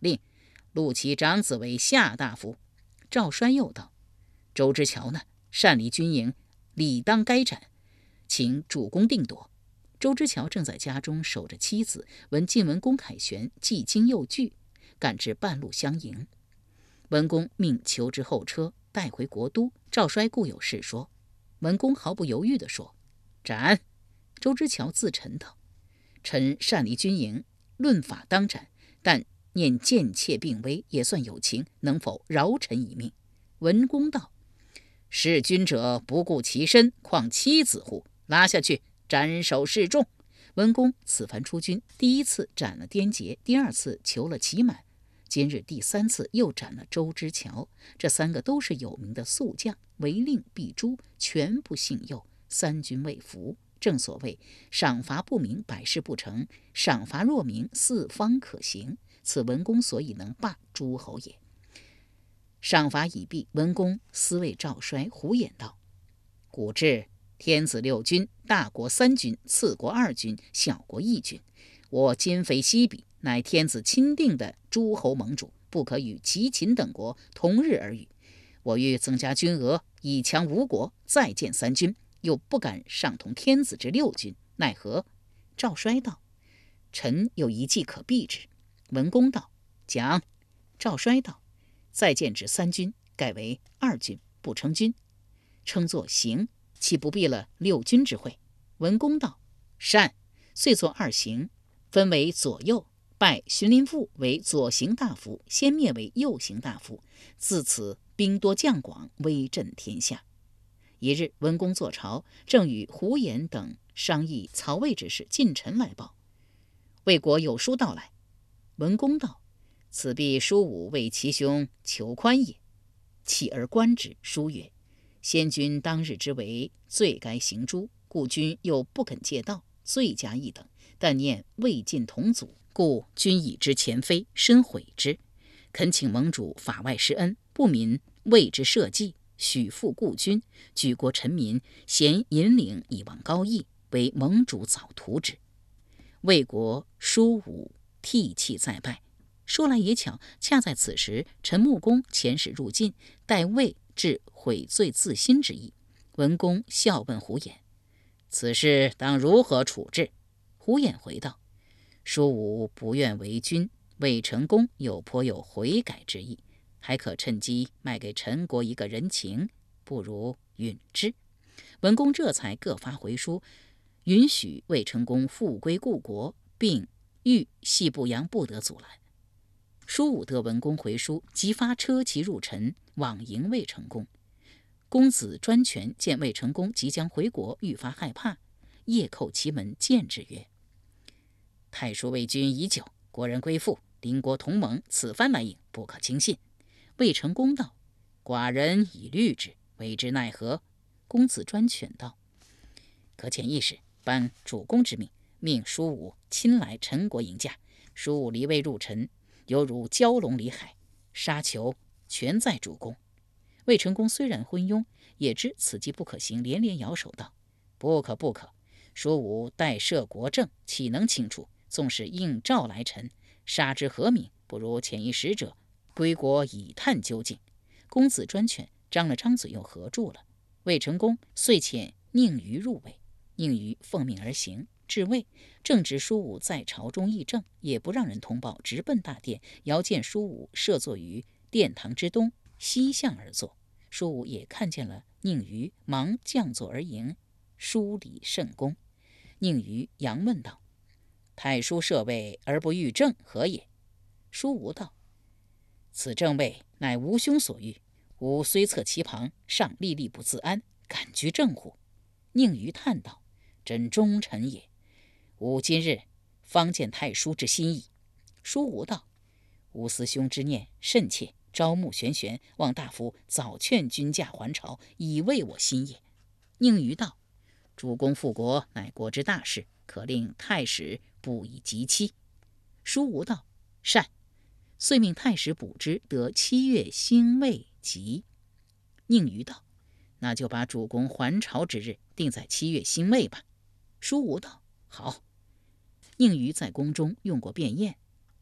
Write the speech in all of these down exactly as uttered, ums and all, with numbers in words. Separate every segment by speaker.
Speaker 1: 令录其长子为下大夫。赵衰又道：周之乔呢，擅离军营，理当该斩，请主公定夺。周之乔正在家中守着妻子，闻晋文公凯旋，既惊又惧，赶至半路相迎。文公命求之后车，带回国都。赵衰固有事说，文公毫不犹豫地说：斩。周之乔自陈道：臣擅离军营，论法当斩，但念贱妾病危，也算有情，能否饶臣一命？文公道：弑君者不顾其身，况妻子乎？拉下去，斩首示众。文公此番出军，第一次斩了颠杰，第二次囚了祁满，今日第三次又斩了周之乔。这三个都是有名的宿将，违令必诛，全不信诱，三军未服。正所谓赏罚不明，百事不成；赏罚若明，四方可行。此文公所以能罢诸侯也。赏罚已毕，文公思谓赵衰、胡衍道：古至天子六军，大国三军，次国二军，小国一军。我今非昔比，乃天子钦定的诸侯盟主，不可与齐秦等国同日而语。我欲增加军额，以强吴国，再建三军，又不敢上同天子之六军，奈何？赵衰道：臣有一计可避之。文公道：讲。赵衰道：再建之三军，改为二军，不称军，称作行，岂不避了六军之会？文公道：善。遂作二行，分为左右，拜荀林父为左行大夫，先灭为右行大夫。自此兵多将广，威震天下。一日，文公坐朝，正与胡衍等商议曹魏之事，近臣来报，魏国有书到来。文公道：此必叔武为其兄求宽也。起而观之，书曰：先君当日之为，罪该行诛，故君又不肯借道，罪加一等。但念魏晋同祖，故君以之前非，深悔之。恳请盟主法外施恩，不泯魏之社稷，许复故君，举国臣民，咸引领以望高义，为盟主早图之。魏国叔武涕泣再拜。说来也巧，恰在此时，陈穆公遣使入晋，待魏至悔罪自新之意。文公笑问胡衍：此事当如何处置？胡衍回道：叔武不愿为君，魏成功又颇有悔改之意，还可趁机卖给陈国一个人情，不如允之。文公这才各发回书，允许魏成功复归故国，并欲系不阳不得阻拦。叔武得文公回书，即发车骑入陈，往迎魏成功。公子专权见魏成功即将回国，愈发害怕，夜叩其门，见之曰：太叔为君已久，国人归附，邻国同盟，此番来迎，不可轻信。魏成功道：寡人已虑之，为之奈何？公子专权道：可遣一使，颁主公之命，命叔武亲来陈国迎驾。叔武离魏入陈，犹如蛟龙离海，杀求全在主公。魏成功虽然昏庸，也知此计不可行，连连摇手道：不可不可，叔武待摄国政，岂能轻出？纵使应召来臣，杀之何名？不如遣一使者归国以探究竟。公子专权张了张嘴，又合住了。魏成功遂遣宁于入魏，宁于奉命而行，至魏，正值叔武在朝中议政，也不让人通报，直奔大殿，遥见叔武设坐于殿堂之东，西向而坐。叔武也看见了宁于，忙降座而迎，疏礼甚恭。宁于佯问道：太叔设位而不欲政，何也？叔武道：此正位乃吾兄所欲，吾虽侧其旁，尚历历不自安，敢居正乎？宁于叹道：真忠臣也，吾今日方见太叔之心意。叔武道：吾思兄之念甚切，招募玄玄，望大夫早劝君驾还朝，以慰我心也。宁于道：主公复国乃国之大事，可令太史补以吉期。叔武道：善。遂命太史补之，得七月辛未吉。宁于道：那就把主公还朝之日定在七月辛未吧。叔武道：好。宁于在宫中用过便宴，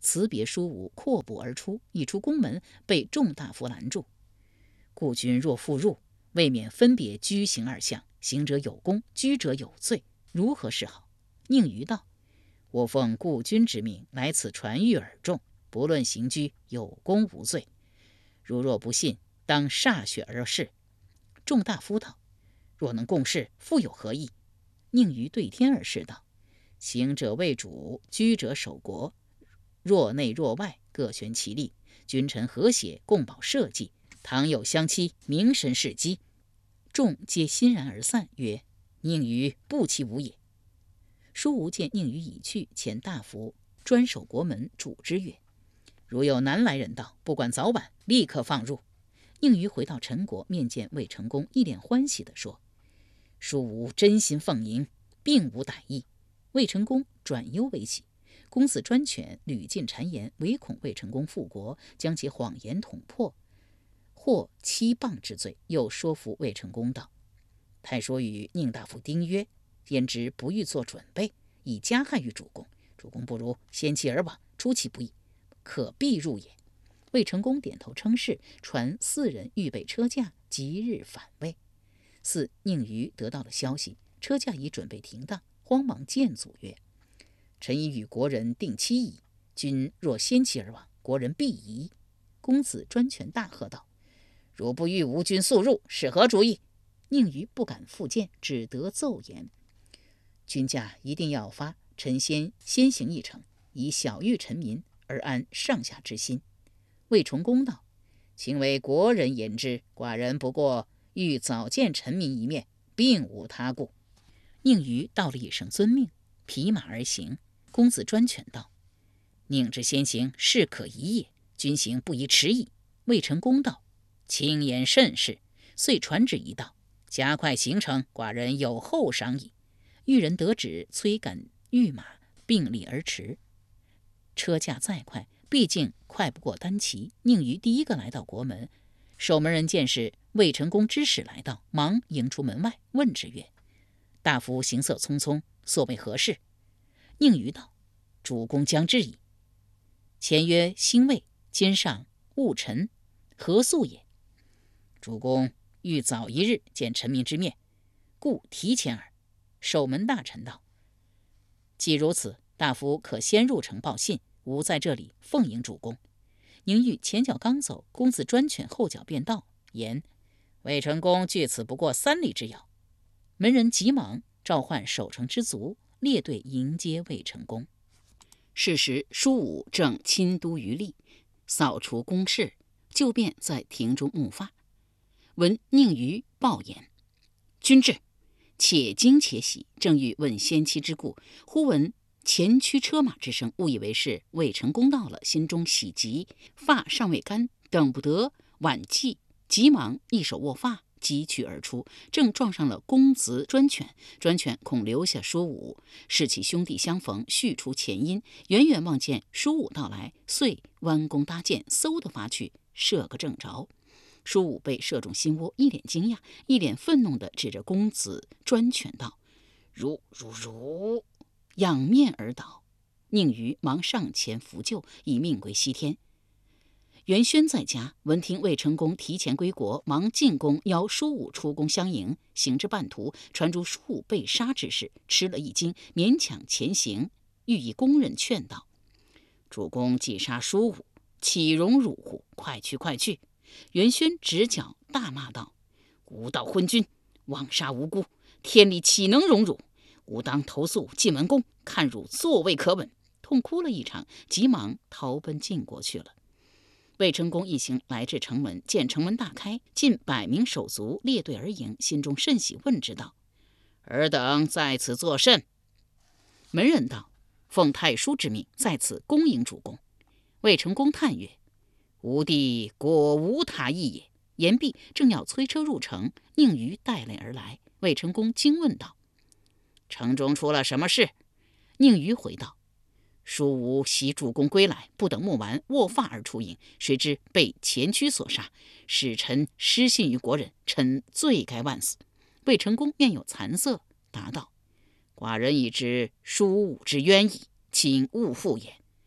Speaker 1: 辞别舒武，阔步而出。一出宫门，被众大夫拦住。故君若复入，未免分别居行二相，行者有功，居者有罪，如何是好？宁于道：我奉故君之命来此传谕尔众，不论行居，有功无罪。如若不信，当歃血而视。众大夫道：若能共事，复有何意？宁于对天而视道：行者为主，居者守国，若内若外，各悬其力，君臣和谐，共保社稷。倘有相欺，名神事机。众皆欣然而散，曰：宁于不其无也。舒武见宁于已去，遣大夫专守国门，嘱之曰：如有南来人到，不管早晚，立刻放入。宁于回到陈国，面见魏成功，一脸欢喜地说：舒武真心奉迎，并无歹意。魏成功转忧为喜，公子专权，屡进谗言，唯恐魏成功复国，将其谎言捅破，获欺谤之罪。又说服魏成功道：太说与宁大夫丁曰，焉知不欲做准备，以加害于主公。主公不如先其而往，出其不意，可必入也。魏成功点头称是，传四人预备车驾，即日返魏。似宁于得到了消息，车驾已准备停当，慌忙见阻曰：臣已与国人定期矣，君若先其而往，国人必疑。公子专权大喝道：如不欲吾君速入，是何主意？宁于不敢复谏，只得奏言：君驾一定要发，臣先先行一程，以晓谕臣民，而安上下之心。魏成功道：请为国人言之，寡人不过欲早见臣民一面，并无他故。宁于道了一声遵命，匹马而行。公子专权道：宁之先行，是可疑也，君行不宜迟矣。魏成功道：卿言甚是。遂传旨一道，加快行程，寡人有后赏矣。御人得旨，催赶御马，并力而驰。车驾再快，毕竟快不过单骑。宁于第一个来到国门，守门人见是魏成功之使来到，忙迎出门外，问之曰：大夫行色匆匆，所谓何事？宁于道：主公将至矣。前曰兴魏，今上务臣，何速也？主公欲早一日见臣民之面，故提前耳。守门大臣道：既如此，大夫可先入城报信，吾在这里奉迎主公。宁玉前脚刚走，公子专权后脚便到，言：魏成功距此不过三里之遥。门人急忙召唤守城之卒，列队迎接魏成功。是时舒武正亲都于吏，扫除宫室，就便在庭中怒发。闻宁于报言：君至。且惊且喜，正欲问先妻之故，忽闻前驱车马之声，误以为是魏成功到了，心中喜极，发尚未干，等不得挽髻，急忙一手握发，急趋而出，正撞上了公子专权。专权恐留下舒武，视其兄弟相逢，续出前因，远远望见舒武到来，遂弯弓搭箭，嗖的发去，射个正着。舒武被射中心窝，一脸惊讶，一脸愤怒地指着公子专权道：如如如！仰面而倒。宁于忙上前扶救，以命归西天。元轩在家，闻听魏成功提前归国，忙进宫邀舒武出宫相迎。行至半途，传出舒武被杀之事，吃了一惊，勉强前行，欲以宫人劝道：主公既杀舒武，岂容辱乎？快去快去！元轩直脚大骂道：无道昏君，枉杀无辜，天理岂能容辱？吾当投诉晋文公，看汝作为可稳。痛哭了一场，急忙逃奔晋国去了。魏成功一行来至城门，见城门大开，近百名手足列队而迎，心中甚喜，问之道：尔等在此作甚？门人道：奉太叔之命，在此恭迎主公。魏成功叹曰：吾弟果无他意也。言毕，正要催车入城，宁于带泪而来。魏成功惊问道：城中出了什么事？宁于回道：舒武袭主公归来，不等木完，握发而出营，谁知被前驱所杀，使臣失信于国人，臣罪该万死。魏成功面有惭色，答道：寡人已知舒武之冤矣，请勿复言。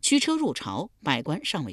Speaker 1: 驱车入朝，百官尚未